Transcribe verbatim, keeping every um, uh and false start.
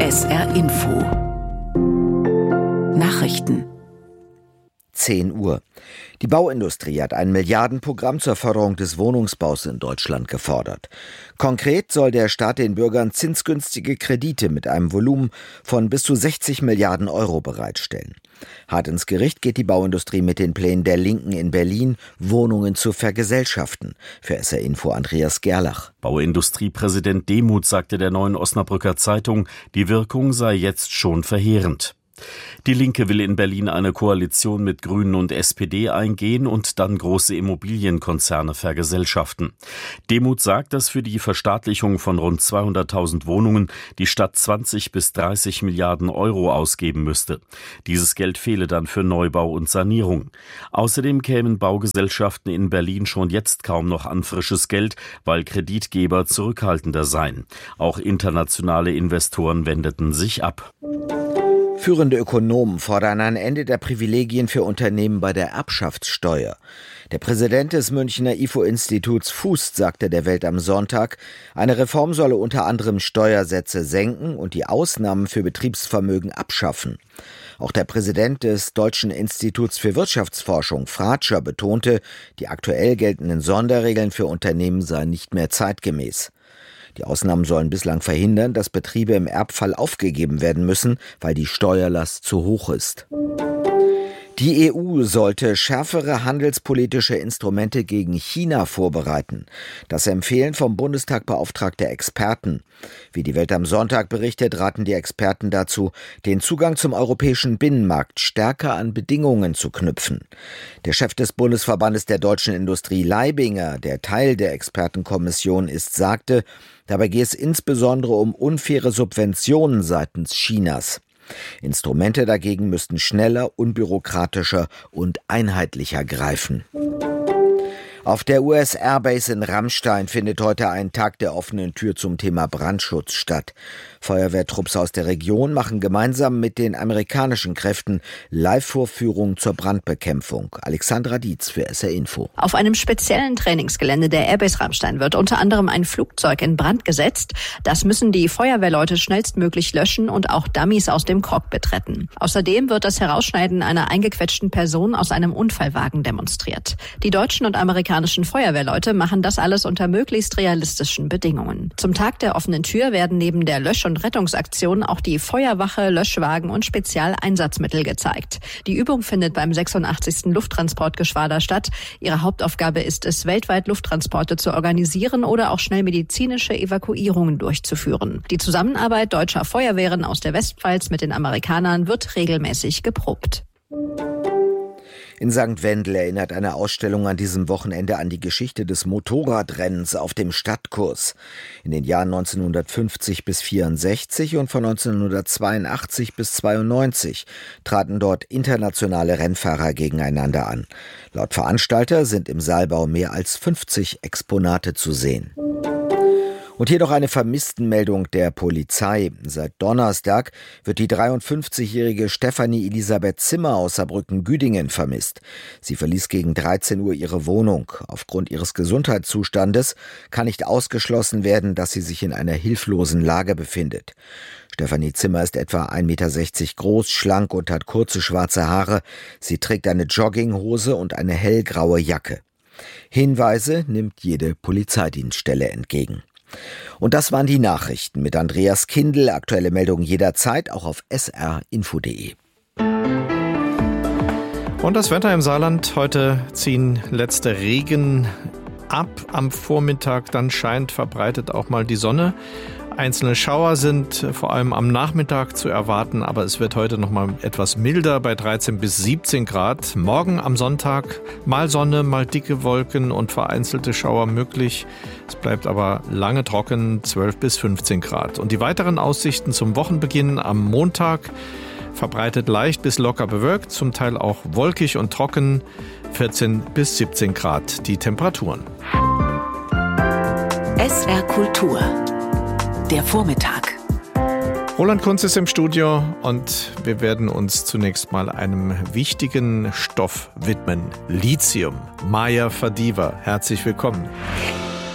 S R Info Nachrichten. zehn Uhr. Die Bauindustrie hat ein Milliardenprogramm zur Förderung des Wohnungsbaus in Deutschland gefordert. Konkret soll der Staat den Bürgern zinsgünstige Kredite mit einem Volumen von bis zu sechzig Milliarden Euro bereitstellen. Hart ins Gericht geht die Bauindustrie mit den Plänen der Linken in Berlin, Wohnungen zu vergesellschaften. Für S R Info Andreas Gerlach. Bauindustriepräsident Demuth sagte der Neuen Osnabrücker Zeitung, die Wirkung sei jetzt schon verheerend. Die Linke will in Berlin eine Koalition mit Grünen und S P D eingehen und dann große Immobilienkonzerne vergesellschaften. Demuth sagt, dass für die Verstaatlichung von rund zweihunderttausend Wohnungen die Stadt zwanzig bis dreißig Milliarden Euro ausgeben müsste. Dieses Geld fehle dann für Neubau und Sanierung. Außerdem kämen Baugesellschaften in Berlin schon jetzt kaum noch an frisches Geld, weil Kreditgeber zurückhaltender seien. Auch internationale Investoren wendeten sich ab. Führende Ökonomen fordern ein Ende der Privilegien für Unternehmen bei der Erbschaftssteuer. Der Präsident des Münchner I F O-Instituts Fußt sagte der Welt am Sonntag, eine Reform solle unter anderem Steuersätze senken und die Ausnahmen für Betriebsvermögen abschaffen. Auch der Präsident des Deutschen Instituts für Wirtschaftsforschung, Fratscher, betonte, die aktuell geltenden Sonderregeln für Unternehmen seien nicht mehr zeitgemäß. Die Ausnahmen sollen bislang verhindern, dass Betriebe im Erbfall aufgegeben werden müssen, weil die Steuerlast zu hoch ist. Die E U sollte schärfere handelspolitische Instrumente gegen China vorbereiten. Das empfehlen vom Bundestag beauftragte Experten. Wie die Welt am Sonntag berichtet, raten die Experten dazu, den Zugang zum europäischen Binnenmarkt stärker an Bedingungen zu knüpfen. Der Chef des Bundesverbandes der deutschen Industrie, Leibinger, der Teil der Expertenkommission ist, sagte, dabei gehe es insbesondere um unfaire Subventionen seitens Chinas. Instrumente dagegen müssten schneller, unbürokratischer und einheitlicher greifen. Auf der U S Airbase in Ramstein findet heute ein Tag der offenen Tür zum Thema Brandschutz statt. Feuerwehrtrupps aus der Region machen gemeinsam mit den amerikanischen Kräften Live-Vorführungen zur Brandbekämpfung. Alexandra Dietz für S R Info. Auf einem speziellen Trainingsgelände der Airbase Ramstein wird unter anderem ein Flugzeug in Brand gesetzt. Das müssen die Feuerwehrleute schnellstmöglich löschen und auch Dummies aus dem Cockpit retten. Außerdem wird das Herausschneiden einer eingequetschten Person aus einem Unfallwagen demonstriert. Die deutschen und amerikanischen Feuerwehrleute machen das alles unter möglichst realistischen Bedingungen. Zum Tag der offenen Tür werden neben der Lösch- und Rettungsaktion auch die Feuerwache, Löschwagen und Spezialeinsatzmittel gezeigt. Die Übung findet beim sechsundachtzigsten Lufttransportgeschwader statt. Ihre Hauptaufgabe ist es, weltweit Lufttransporte zu organisieren oder auch schnell medizinische Evakuierungen durchzuführen. Die Zusammenarbeit deutscher Feuerwehren aus der Westpfalz mit den Amerikanern wird regelmäßig geprobt. In Sankt Wendel erinnert eine Ausstellung an diesem Wochenende an die Geschichte des Motorradrennens auf dem Stadtkurs. In den Jahren neunzehnhundertfünfzig bis vierundsechzig und von neunzehnhundertzweiundachtzig bis zweiundneunzig traten dort internationale Rennfahrer gegeneinander an. Laut Veranstalter sind im Saalbau mehr als fünfzig Exponate zu sehen. Und hier noch eine Vermisstenmeldung der Polizei. Seit Donnerstag wird die dreiundfünfzigjährige Stefanie Elisabeth Zimmer aus Saarbrücken-Güdingen vermisst. Sie verließ gegen dreizehn Uhr ihre Wohnung. Aufgrund ihres Gesundheitszustandes kann nicht ausgeschlossen werden, dass sie sich in einer hilflosen Lage befindet. Stefanie Zimmer ist etwa ein Meter sechzig groß, schlank und hat kurze schwarze Haare. Sie trägt eine Jogginghose und eine hellgraue Jacke. Hinweise nimmt jede Polizeidienststelle entgegen. Und das waren die Nachrichten mit Andreas Kindl. Aktuelle Meldungen jederzeit, auch auf s r info punkt d e. Und das Wetter im Saarland. Heute ziehen letzte Regen ab am Vormittag. Dann scheint verbreitet auch mal die Sonne. Einzelne Schauer sind vor allem am Nachmittag zu erwarten, aber es wird heute noch mal etwas milder bei dreizehn bis siebzehn Grad. Morgen am Sonntag mal Sonne, mal dicke Wolken und vereinzelte Schauer möglich. Es bleibt aber lange trocken, zwölf bis fünfzehn Grad. Und die weiteren Aussichten zum Wochenbeginn am Montag: verbreitet leicht bis locker bewölkt, zum Teil auch wolkig und trocken, vierzehn bis siebzehn Grad die Temperaturen. S R Kultur. Der Vormittag. Roland Kunz ist im Studio und wir werden uns zunächst mal einem wichtigen Stoff widmen. Lithium. Maja Fadiwa, herzlich willkommen.